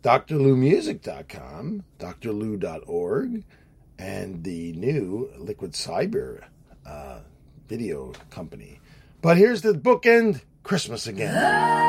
drlumusic.com, drlu.org, and the new Liquid Cyber video company. But here's the bookend, Christmas again.